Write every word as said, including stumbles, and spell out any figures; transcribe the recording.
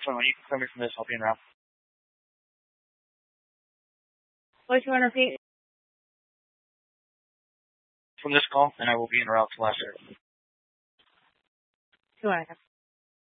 phone. When you can clear me from this, I'll be in route. What you want to repeat? From this call, and I will be in route to last service. Two hours.